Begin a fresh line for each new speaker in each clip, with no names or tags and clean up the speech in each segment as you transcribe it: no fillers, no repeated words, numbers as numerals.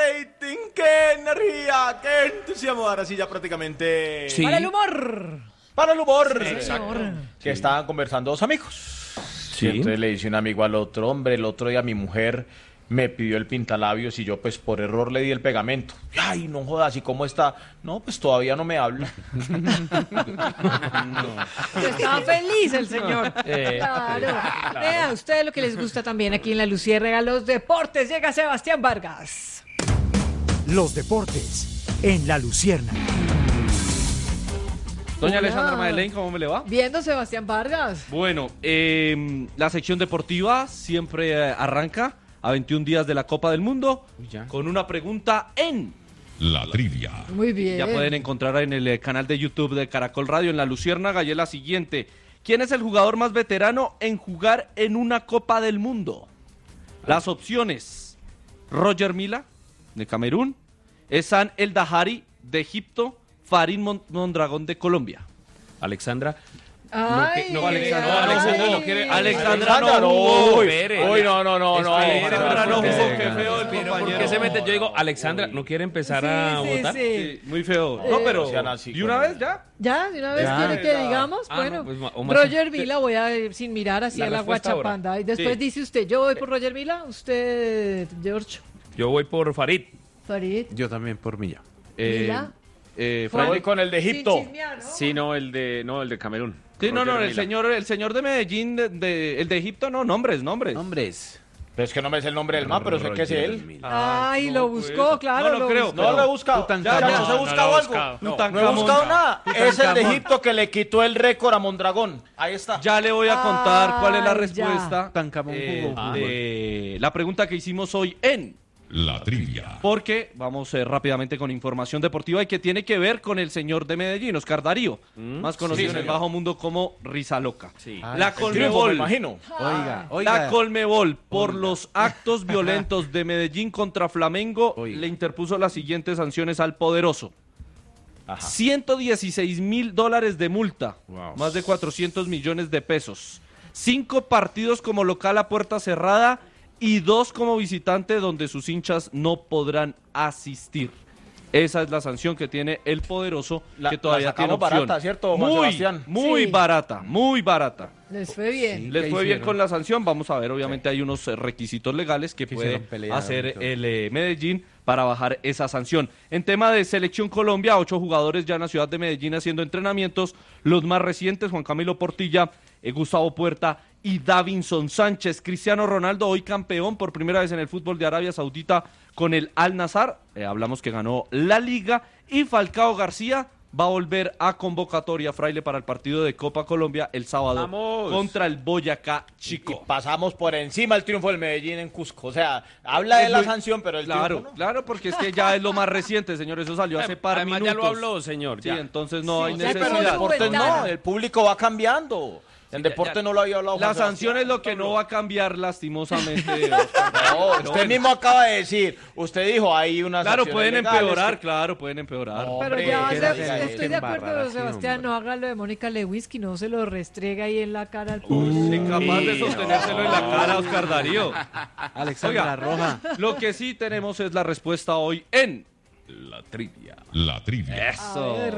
rating, qué energía, qué entusiasmo. Ahora sí, ya prácticamente...
Sí.
Para el humor.
Para el humor.
Sí,
Exacto.
señor.
Que estaban conversando dos amigos.
Sí.
Y entonces le dice un amigo al otro, hombre, el otro día mi mujer me pidió el pintalabios y yo pues por error le di el pegamento. Ay, no jodas, ¿y cómo está? No, pues todavía no me habla.
Estaba feliz el señor. Claro. Vea, ustedes lo que les gusta también aquí en La Luciérnaga, los deportes. Llega Sebastián Vargas.
Los deportes en La Luciérnaga.
Doña
Hola.
Alessandra Madeleine, ¿cómo me le va?
Viendo Sebastián Vargas.
Bueno, la sección deportiva siempre arranca a 21 días de la Copa del Mundo con una pregunta en...
La trivia.
Muy bien.
Ya pueden encontrar en el canal de YouTube de Caracol Radio en La Luciérnaga y es la siguiente. ¿Quién es el jugador más veterano en jugar en una Copa del Mundo? Las opciones: Roger Mila, de Camerún, Ehsan El Dahari, de Egipto, Farid Mondragón, de Colombia.
Alexandra.
Ay,
no,
Alexandra
no quiere-
Alexandra no jugó.
Uy, no.
Alexandra no
Espere,
jugó,
espere,
qué feo el
Pero ¿por
compañero.
qué se mete? Yo digo, Alexandra, ¿no quiere empezar a
Sí,
votar?
sí.
Sí, muy feo. No, pero
sean así
¿y una
con-
vez ya?
¿Ya? ¿De una vez
Ya.
quiere que digamos?
Ah,
Bueno,
no, pues, o más-
Roger Vila, voy a ir sin mirar así
La
a la
respuesta ahora.
guachapanda. Y después
Sí.
dice usted, yo voy por Roger Vila, usted, George,
Yo voy por Farid.
Farid,
Yo también por Milla.
Mila.
Voy con el de Egipto.
Sin chismear, ¿no?
Sí, no, el de Camerún.
Sí, no,
Roger Mila.
el señor de Medellín, el de Egipto, no, nombres.
Hombres.
Pero es que no me es el nombre del man, pero sé que es él.
Ay,
no,
lo
pues,
buscó, claro.
no lo creo.
buscó.
No lo he buscado.
Tutankamón.
Ya, no he
No,
buscado
no lo he
algo.
buscado.
No he
Tutankamón.
buscado nada. Es el de
Tutankamón.
Egipto que le quitó el récord a Mondragón. Ahí está.
Ya le voy a contar cuál es la
Ay,
respuesta
Tutankamón jugó
de la pregunta que hicimos hoy en...
La trivia.
Porque vamos rápidamente con información deportiva y que tiene que ver con el señor de Medellín, Oscar Darío, más conocido
Sí,
en el
señor.
bajo mundo como Risa Loca.
Sí.
La
Triunfo, me
Colmebol,
imagino.
la Colmebol, por los actos violentos de Medellín contra Flamengo,
Oiga.
le interpuso las siguientes sanciones al poderoso.
Ajá.
$116,000 de multa,
Wow.
más de 400 millones de pesos. 5 partidos como local a puerta cerrada y 2 como visitante donde sus hinchas no podrán asistir. Esa es la sanción que tiene el poderoso,
La-
que todavía
la
tiene
sacamos
opción.
barata, ¿cierto, Juan Sebastián?
Muy
Sí.
barata, muy barata.
Les fue bien.
Les
¿qué
fue bien
hicieron?
con la sanción. Vamos a ver, obviamente hay unos requisitos legales que puede
hicieron? Pelearon
hacer
y todo.
el Medellín para bajar esa sanción. En tema de Selección Colombia, 8 jugadores ya en la ciudad de Medellín haciendo entrenamientos. Los más recientes, Juan Camilo Portilla, Gustavo Puerta y Davinson Sánchez. Cristiano Ronaldo, hoy campeón por primera vez en el fútbol de Arabia Saudita con el Al-Nassr. Hablamos que ganó la Liga. Y Falcao García va a volver a convocatoria, Fraile, para el partido de Copa Colombia el sábado
¡Vamos!
contra el Boyacá
Y
Chico.
pasamos por encima el triunfo del Medellín en Cusco. O sea, habla de la sanción, pero el
Claro,
triunfo no.
claro, porque es que ya es lo más reciente, señor. Eso salió hace par
Además,
minutos.
ya lo habló, señor.
Sí,
ya.
entonces no hay
Sí,
Pero en
necesidad.
deportes no,
Ventana.
el público va cambiando. En deporte no lo había hablado.
La
Juan
sanción es
Sebastián.
lo que no va a cambiar lastimosamente. Oscar.
No,
Pero
usted
bueno.
mismo acaba de decir, usted dijo, hay unas
Claro,
acciones
pueden
legales
empeorar,
que-
claro, pueden empeorar.
No,
Pero
hombre,
ya,
que
se-
no diga
estoy
eso.
de acuerdo,
embarrada,
Sebastián,
sí,
no haga lo de Mónica Lewinsky, no se lo restrega ahí en la cara al pobre.
Incapaz de sostenérselo en la cara, Oscar Darío.
Alexandra
Oiga.
Roja.
Lo que sí tenemos es la respuesta hoy en
La trivia.
La trivia.
eso.
A ver.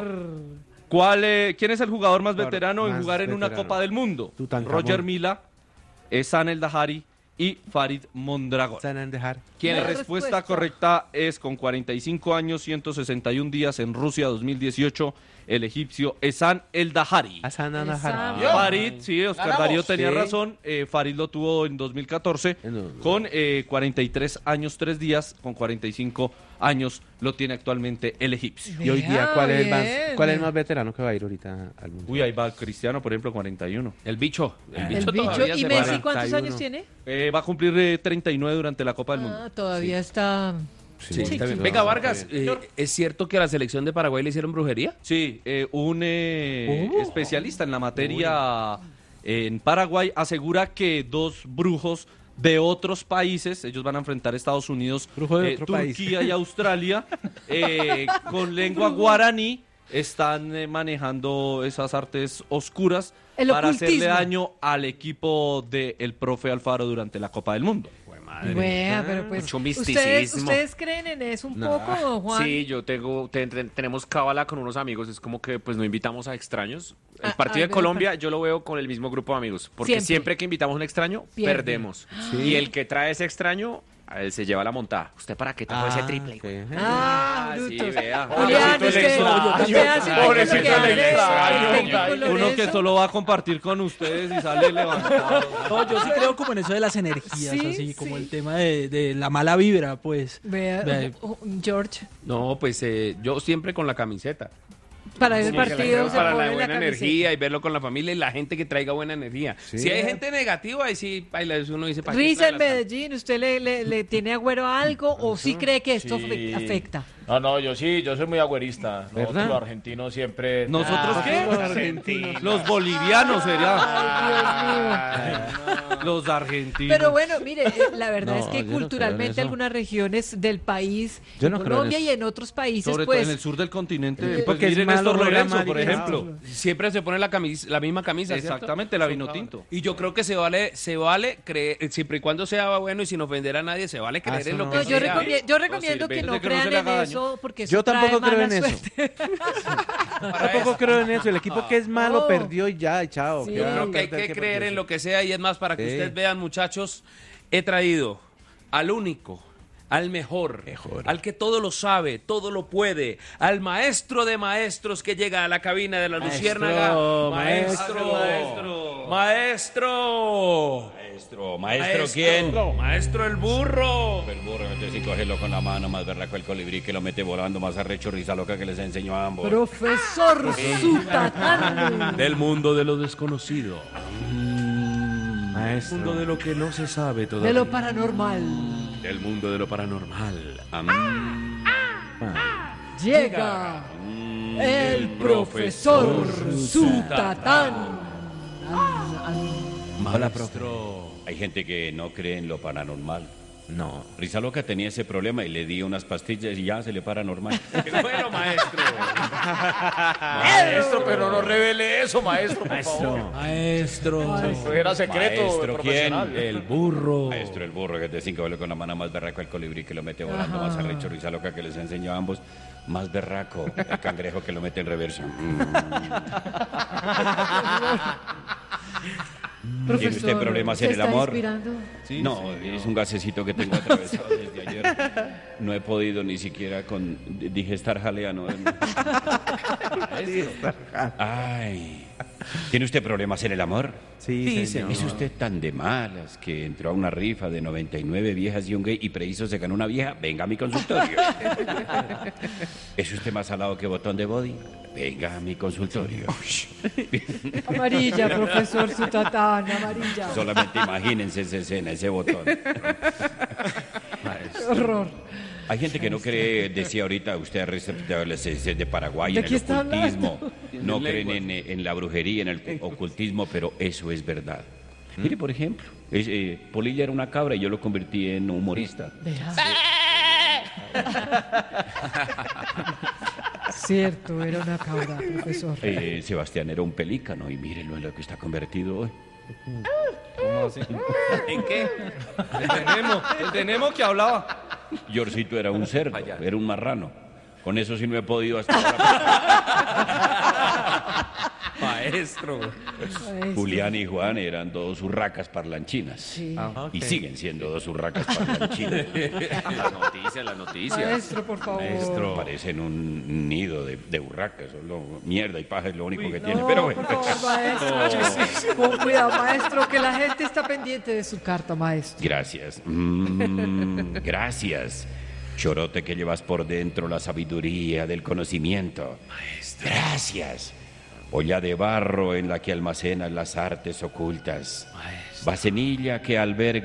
¿Quién es el jugador más
Claro,
veterano en
más
jugar en una
veterano.
Copa del Mundo?
Tutankamón.
Roger Mila, Ehsan El Dahari y Farid Mondragón.
Sanan dejar.
¿Quién
La
La
es?
respuesta
respuesta.
correcta es con 45 años, 161 días en Rusia 2018, el egipcio Ehsan El Dahari.
Sanan
Esa-
dejar.
Farid, sí, Oscar
Ganamos.
Darío tenía
Sí.
razón. Farid lo tuvo en 2014 con 43 años, 3 días. Con 45 años lo tiene actualmente el egipcio.
Y hoy día,
Vea,
¿cuál es
bien.
el más veterano que va a ir ahorita al mundo?
Uy, ahí va Cristiano, por ejemplo, 41.
El bicho.
El bicho.
todavía
¿Y
se
Messi
para.
cuántos
41.
años tiene?
Va a cumplir 39 durante la Copa del Mundo.
Ah, todavía está...
Sí,
Sí,
está bien.
sí.
Venga, Vargas, ¿es cierto que a la selección de Paraguay le hicieron brujería?
Sí, un especialista en la materia en Paraguay asegura que 2 brujos de otros países, ellos van a enfrentar a Estados Unidos,
Brujo de otro país.
Turquía y Australia, con lengua guaraní, están manejando esas artes oscuras
El
para
ocultismo.
hacerle daño al equipo del profe Alfaro durante la Copa del Mundo.
madre.
Vea, pero pues.
Mucho
¿ustedes,
misticismo.
¿Ustedes creen en eso un poco, don Juan?
Sí, tenemos cábala con unos amigos, es como que pues no invitamos a extraños. El partido de
veo
Colombia yo lo veo con el mismo grupo de amigos, porque siempre que invitamos a un extraño,
Pierde.
perdemos. Y el que trae ese extraño, a él se lleva la montada. ¿Usted para qué tapó ese triple?
ok.
Sí,
brutos.
vea.
Julián,
Pobrecito el extraño.
usted hace lo
Pobrecito
que
el
hace
extraño.
el técnico
Uno que
Lorenzo.
solo va a compartir con ustedes y sale levantado.
No, yo sí creo como en eso de las energías,
Sí,
así como
sí.
el tema de la mala vibra, pues.
Vea,
Vea.
George,
No, pues yo siempre con la camiseta.
para el partido se
Para
pone
la buena
camiseta.
energía y verlo con la familia y la gente que traiga buena energía. Si hay gente negativa, ahí sí, uno dice, ¿para qué
Risa en
trae la-
Medellín, ¿usted le tiene agüero a algo o sí cree que esto
Sí.
afecta?
No, yo soy muy agüerista. Nosotros
¿Verdad?
los argentinos siempre...
¿Nosotros qué?
Los argentinos.
Los bolivianos sería.
Ay, Dios mío.
Los argentinos.
Pero bueno, mire, la verdad
No,
es que
yo no creo en
culturalmente
eso.
algunas regiones del país,
Yo
en
no creo en
Colombia
eso.
y en otros países,
Sobre todo
pues...
en el sur del continente.
El
Pues
equipo que es
miren
malo
Néstor
juega
Lorenzo,
mal y
por
que
ejemplo.
Siempre se pone la misma camisa, ¿cierto?
Exactamente, la vino tinto.
Y yo creo que se vale creer, siempre y cuando sea bueno y sin ofender a nadie, se vale creer
eso
en lo
no.
que
No,
sea.
yo recomiendo
sirve.
que no
Desde que no se
crean
le
en
haga
eso porque eso
Yo tampoco
trae
creo
mala
en eso.
suerte.
Tampoco creo en eso. El equipo que es malo
No.
perdió y ya, chao.
Sí.
¿Qué
Yo
va a
creo que hay
perder
que
que
creer
perdió?
en lo que sea y es más, para que
Sí.
ustedes vean, muchachos, he traído al único, al mejor, al que todo lo sabe, todo lo puede, al maestro de maestros que llega a la cabina de la Luciérnaga.
maestro.
Maestro.
¿Maestro quién?
Maestro el burro.
El burro, entonces si cogerlo con la mano, más berraco el colibrí que lo mete volando, más arrecho risa loca que les enseñó a ambos.
Profesor Zutatán.
Del mundo de lo desconocido.
Maestro.
Mundo de lo que no se sabe todavía.
De lo paranormal.
Del mundo de lo paranormal.
Llega el profesor Zutatán.
Maestro. Hay gente que no cree en lo paranormal.
No.
Risa loca tenía ese problema y le di unas pastillas y ya se le para normal.
¡Qué bueno, maestro!
Maestro, pero no revele eso, maestro, por favor.
Maestro.
Eso era secreto
Maestro, ¿quién?
profesional.
El burro.
Maestro, el burro que te cinco vuelo con la mano, más berraco el colibrí que lo mete volando, más arrecho risa loca que les enseñó a ambos. Más berraco el cangrejo que lo mete en reverso. ¿Tiene usted problemas
¿se
en el
está
amor?
inspirando?
No, es un gasecito que tengo atravesado desde ayer. No he podido ni siquiera con... Dije estar jaleano. Ay. ¿Tiene usted problemas en el amor?
Sí, señor.
¿Es usted tan de malas que entró a una rifa de 99 viejas y un gay y preciso se ganó una vieja? Venga a mi consultorio. ¿Es usted más salado que botón de body? Venga a mi consultorio.
Amarilla, profesor Zutatán, amarilla.
Solamente imagínense esa escena, ese botón.
Horror.
Hay gente que no cree, decía ahorita usted receptores de Paraguay,
¿De
en
qué
el
está
ocultismo. No creen en la brujería, en el ocultismo, pero eso es verdad. Mire, por ejemplo, Polilla era una cabra y yo lo convertí en humorista.
Vea. Cierto, era una cabra, profesor.
Sebastián era un pelícano y mírenlo en lo que está convertido hoy.
¿Cómo así?
¿En qué?
El tenemos que hablaba.
Yorcito era un cerdo, era un marrano. Con eso sí no he podido hasta ahora.
Maestro.
Julián y Juan eran dos urracas parlanchinas.
Sí.
Y siguen siendo dos urracas parlanchinas.
La noticia.
Maestro, por favor.
Parecen un nido de urracas. Mierda y paja es lo único que tienen.
No,
Pero bueno.
por favor, maestro. Con cuidado, maestro, que la gente está pendiente de su carta, maestro.
Gracias. Gracias. Chorote que llevas por dentro la sabiduría del conocimiento. Gracias. Olla de barro en la que almacenas las artes ocultas. Vasenilla que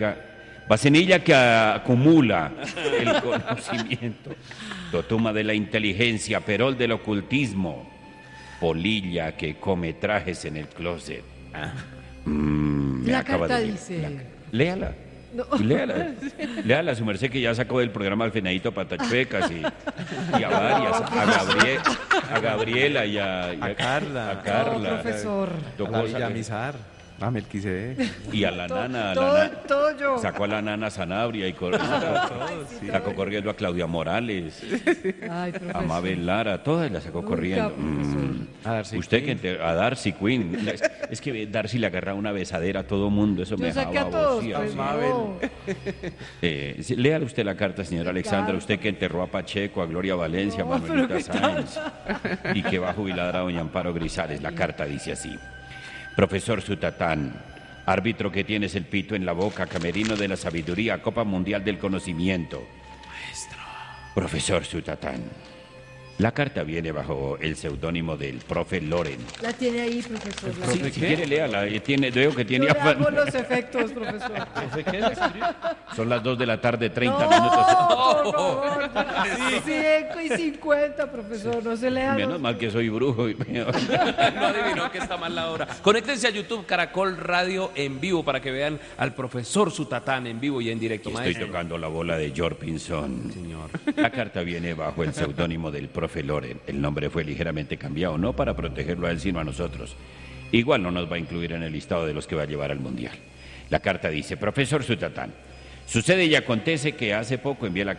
acumula el conocimiento. Totuma de la inteligencia, perol del ocultismo. Polilla que come trajes en el closet. Me
La
acaba
carta
de-
dice...
Léala.
No.
Léala, su merced que ya sacó del programa al Fenadito Patachuecas y a varias, a Gabriela y a
Carla.
A Carla.
No, profesor.
Tocó
A
sacar-
Villamizar. Ah, Melquisedec.
Y a la nana,
Todo yo.
sacó a la nana Sanabria y sacó corriendo a Claudia Morales,
Ay,
a
profesor.
Mabel Lara, todas las sacó corriendo.
A Darcy
Usted
Quinn.
a Darcy Quinn. Es que Darcy le agarra una besadera a todo mundo, eso me
Yo saqué
dejaba
a todos,
babosía.
pues,
Mabel.
no.
Léale usted la carta, señora Alexandra,
Claro.
usted que enterró a Pacheco, a Gloria Valencia, a
No,
Manuelita
pero ¿qué
Sáenz, y que va a jubilar a doña Amparo Grisales. La carta dice así: Profesor Sutatán, árbitro que tienes el pito en la boca, camerino de la sabiduría, Copa Mundial del Conocimiento. Maestro. Profesor Sutatán, la carta viene bajo el seudónimo del profe Loren.
La tiene ahí, profesor. La
Sí, si quiere, léala. Veo que
Yo
tiene
le
afán.
hago los efectos, profesor.
Son las 2 de la tarde, 30
No,
minutos.
por favor. 5:50, profesor. No se le haga.
Menos mal que soy brujo.
No adivinó que está mal la hora. Conéctense a YouTube Caracol Radio en vivo para que vean al profesor Sutatán en vivo y en directo.
Estoy
Maestro.
tocando la bola de George Pinson.
Señor.
La carta viene bajo el seudónimo del profe Loren. El nombre fue ligeramente cambiado, no para protegerlo a él, sino a nosotros. Igual no nos va a incluir en el listado de los que va a llevar al Mundial. La carta dice: Profesor Sutatán, sucede y acontece que hace poco envié la